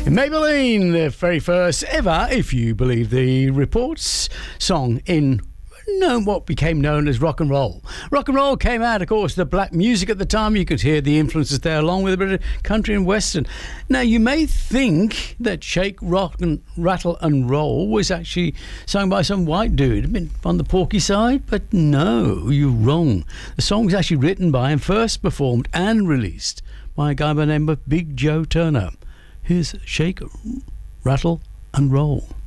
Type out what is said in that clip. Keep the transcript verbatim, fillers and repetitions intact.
Maybelline, the very first ever, if you believe the reports, song in known what became known as rock and roll. Rock and roll came out, of course, the black music at the time. You could hear the influences there, along with a bit of country and western. Now, you may think that Shake, Rock and Rattle and Roll was actually sung by some white dude, a bit on the porky side, but no, you're wrong. The song was actually written by and first performed and released by a guy by the name of Big Joe Turner. Here's Shake, Rattle and Roll.